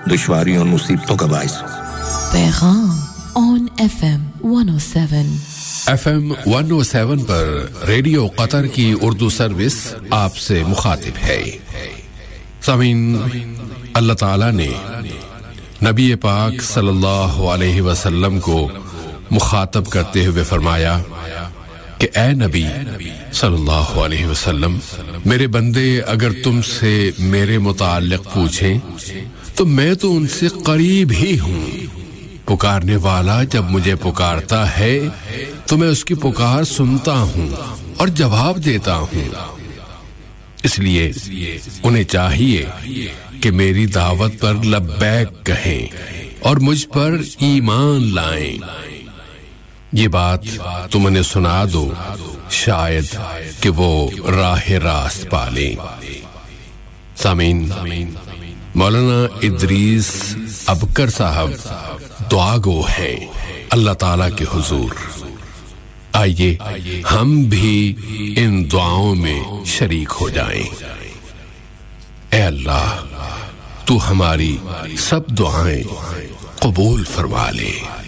दुश्वारियों और मुसीबतों का बाइस हो। पैगाम ऑन FM 107 FM 107 पर रेडियो कतर की उर्दू सर्विस आपसे मुखातिब है। सामीन, अल्लाह ताला ने नबी पाक सल्लल्लाहु अलैहि वसल्लम को मुखातब करते हुए फरमाया कि ए नबी सल्लल्लाहु अलैहि वसल्लम, मेरे बंदे अगर तुमसे मेरे मुताल्लिक पूछें तो मैं तो उनसे करीब ही हूँ। पुकारने वाला जब मुझे पुकारता है तो मैं उसकी पुकार सुनता हूँ और जवाब देता हूँ। इसलिए उन्हें चाहिए कि मेरी दावत पर लब्बैक कहें और मुझ पर ईमान लाएं। ये बात तुम उन्हें सुना दो, शायद कि वो राह रास्त पालें। सामीन, मौलाना इदरीस अबकर साहब दुआगो हैं अल्लाह ताला के हुजूर। आइए हम भी इन दुआओं में शरीक हो जाएं। ऐ अल्लाह, तू हमारी सब दुआएं कबूल फरमा ले।